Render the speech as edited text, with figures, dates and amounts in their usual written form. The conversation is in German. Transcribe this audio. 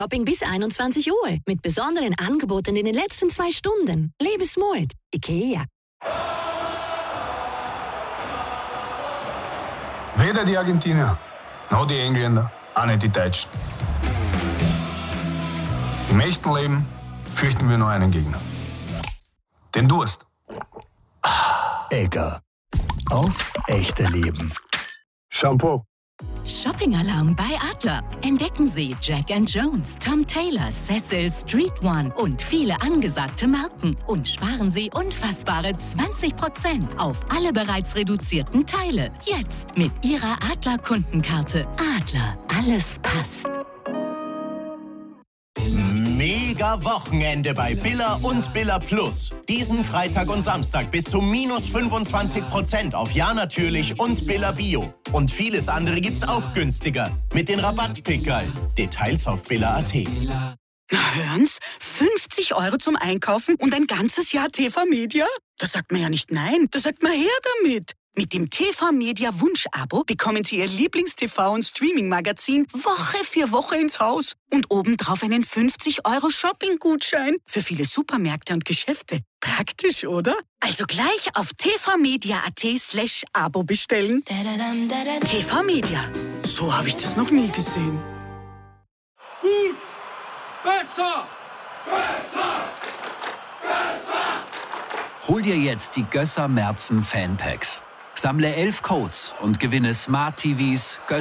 Shopping bis 21 Uhr mit besonderen Angeboten in den letzten 2 Stunden. Lebe smart. IKEA. Weder die Argentinier, noch die Engländer, auch nicht die Deutschen. Im echten Leben fürchten wir nur einen Gegner. Den Durst. Egger. Aufs echte Leben. Shampoo. Shopping-Alarm bei Adler. Entdecken Sie Jack Jones, Tom Taylor, Cecil, Street One und viele angesagte Marken. Und sparen Sie unfassbare 20% auf alle bereits reduzierten Teile. Jetzt mit Ihrer Adler-Kundenkarte. Adler, alles passt. Mega Wochenende bei Billa und Billa Plus. Diesen Freitag und Samstag bis zu minus 25% auf Ja natürlich und Billa Bio. Und vieles andere gibt's auch günstiger. Mit den Rabattpickerl. Details auf billa.at. Na hören's, 50 € zum Einkaufen und ein ganzes Jahr TV-Media? Da sagt man ja nicht nein, da sagt man her damit. Mit dem TV-Media Wunsch-Abo bekommen Sie Ihr Lieblings-TV- und Streaming-Magazin Woche für Woche ins Haus. Und obendrauf einen 50 € Shopping-Gutschein für viele Supermärkte und Geschäfte. Praktisch, oder? Also gleich auf tvmedia.at/Abo bestellen. TV-Media. So habe ich das noch nie gesehen. Gut! Besser! Besser! Besser! Hol dir jetzt die Gösser Merzen Fanpacks. Sammle 11 Codes und gewinne Smart TVs,